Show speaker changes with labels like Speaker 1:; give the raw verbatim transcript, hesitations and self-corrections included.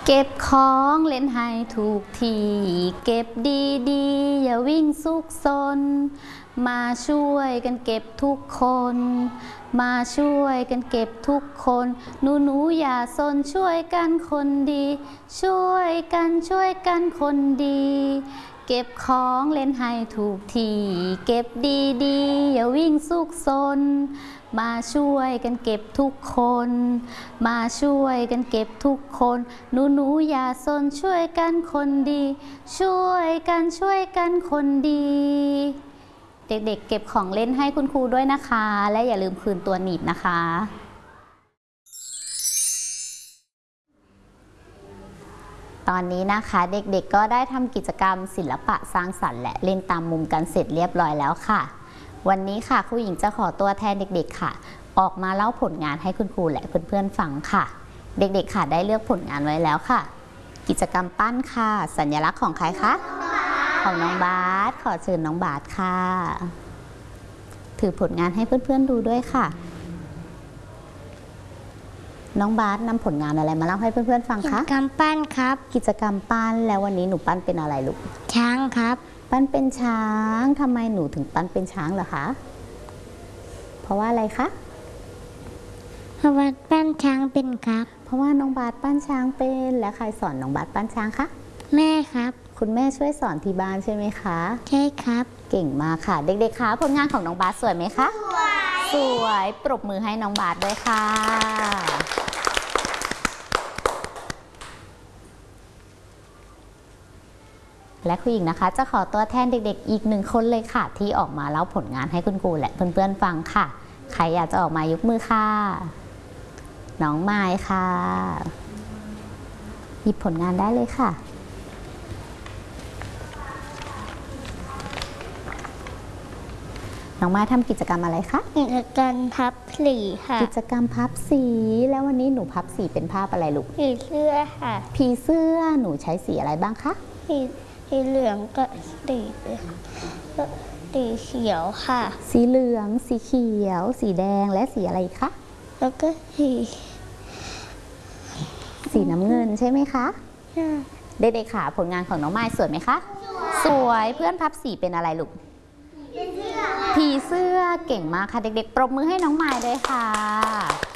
Speaker 1: เก็บของเล่นให้ถูกที่เก็บดีๆอย่าวิ่งซุกซนมาช่วยกันเก็บทุกคนมาช่วยกันเก็บทุกคนหนูหนูอย่าซนช่วยกันคนดีช่วยกันช่วยกันคนดีเก็บของเล่นให้ถูกที่เก็บดีๆอย่าวิ่งซุกซนมาช่วยกันเก็บทุกคนมาช่วยกันเก็บทุกคนหนูหนูอย่าซนช่วยกันคนดีช่วยกันช่วยกันคนดีเด็กๆ เก็บของเล่นให้คุณครูด้วยนะคะและอย่าลืมคืนตัวหนีบนะคะตอนนี้นะคะเด็กๆก็ได้ทำกิจกรรมศิลปะสร้างสรรค์และเล่นตามมุมกันเสร็จเรียบร้อยแล้วค่ะวันนี้ค่ะครูหญิงจะขอตัวแทนเด็กๆค่ะออกมาเล่าผลงานให้คุณครูและเพื่อนๆฟังค่ะเด็กๆค่ะได้เลือกผลงานไว้แล้วค่ะกิจกรรมปั้นค่ะสัญลักษณ์ของใครคะของน้องบาสขอเชิญน้องบาสค่ะถือผลงานให้เพื่อนๆดูด้วยค่ะน้องบาสนำผลงานอะไรมาเล่าให้เพื่อนๆฟังคะ
Speaker 2: กิจกรรมปั้นครับ
Speaker 1: กิจกรรมปั้นแล้ววันนี้หนูปั้นเป็นอะไรลูก
Speaker 2: ช้างครับ
Speaker 1: ปั้นเป็นช้างทำไมหนูถึงปั้นเป็นช้างเหรอคะเพราะว่าอะไรคะ
Speaker 2: เพราะว่าปั้นช้างเป็นครับ
Speaker 1: เพราะว่าน้องบาสปั้นช้างเป็นและใครสอนน้องบาสปั้นช้างคะ
Speaker 2: แม่ครับ
Speaker 1: คุณแม่ช่วยสอนที่บ้านใช่ไหมคะ
Speaker 2: ใช่ครับ
Speaker 1: เก่งมากค่ะเด็กๆคะผลงานของน้องบาสสวยไหมคะสวยสวยปรบมือให้น้องบาสด้วยค่ะและครูหญิงนะคะจะขอตัวแทนเด็กๆอีกหนึ่งคนเลยค่ะที่ออกมาเล่าผลงานให้คุณครูและเพื่อนๆฟังค่ะใครอยากจะออกมายกมือค่ะน้องไม้ค่ะหยิบผลงานได้เลยค่ะน้องไม้ทำกิจกรรมอะไรคะ
Speaker 2: กิจกรรมพับสีค่ะ
Speaker 1: กิจกรรมพับสีแล้ววันนี้หนูพับสีเป็นภาพอะไรลูก
Speaker 2: ผีเสื้อค่ะ
Speaker 1: ผีเสื้อหนูใช้สีอะไรบ้างคะ
Speaker 2: สีสีเหลืองกับสีสีเขียวค่ะ
Speaker 1: สีเหลืองสีเขียวสีแดงและสีอะไรคะ
Speaker 2: แล้วก็สี
Speaker 1: สีน้ำเงินใช่ไหมคะเด็กๆค่ะผลงานของน้องไม้สวยไหมคะสวยเพื่อนพับสีเป็นอะไรลูกผีเสื้อเก่งมากค่ะเด็กๆปรบมือให้น้องไม้ด้วยค่ะ